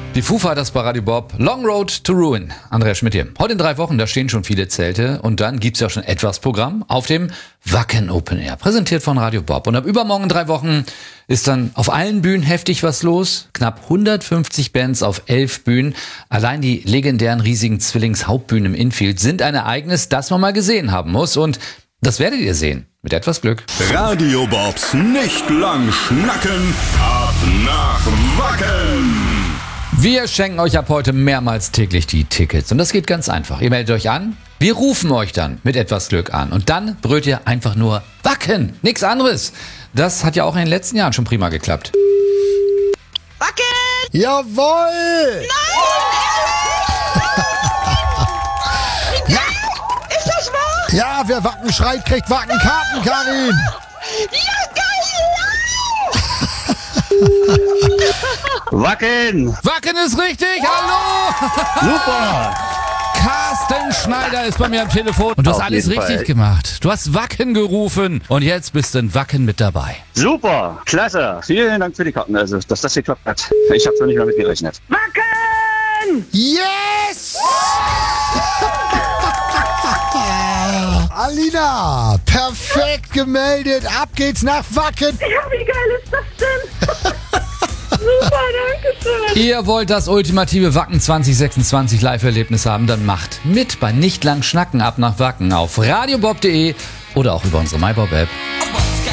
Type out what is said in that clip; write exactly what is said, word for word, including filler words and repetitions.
Die Foo Fighters bei Radio Bob, Long Road to Ruin. Andreas Schmidt hier. Heute in drei Wochen, da stehen schon viele Zelte und dann gibt's ja schon etwas Programm auf dem Wacken Open Air, präsentiert von Radio Bob. Und ab übermorgen in drei Wochen ist dann auf allen Bühnen heftig was los. Knapp hundertfünfzig Bands auf elf Bühnen. Allein die legendären riesigen Zwillings-Hauptbühnen im Infield sind ein Ereignis, das man mal gesehen haben muss. Und das werdet ihr sehen. Mit etwas Glück. Radio Bobs nicht lang schnacken, ab nach Wacken. Wir schenken euch ab heute mehrmals täglich die Tickets. Und das geht ganz einfach. Ihr meldet euch an, wir rufen euch dann mit etwas Glück an. Und dann brüllt ihr einfach nur Wacken, nichts anderes. Das hat ja auch in den letzten Jahren schon prima geklappt. Wacken! Jawohl! Ja! Ist das wahr? Ja, wer Wacken schreit, kriegt Wackenkarten, Karin! Ja, geil! Wacken! Wacken ist richtig, hallo! Super! Carsten Schneider ist bei mir am Telefon. Und du hast Auf alles jeden richtig Fall. gemacht. Du hast Wacken gerufen. Und jetzt bist du in Wacken mit dabei. Super! Klasse! Vielen Dank für die Karten, also dass das geklappt hat. Ich habe noch nicht mal mit gerechnet. Wacken! Yes! Alina, perfekt gemeldet. Ab geht's nach Wacken. Ja, wie geil ist das denn? Super, danke schön. Ihr wollt das ultimative Wacken zwanzig sechsundzwanzig Live-Erlebnis haben? Dann macht mit bei Nicht lang schnacken ab nach Wacken auf radiobob punkt de oder auch über unsere MyBob-App.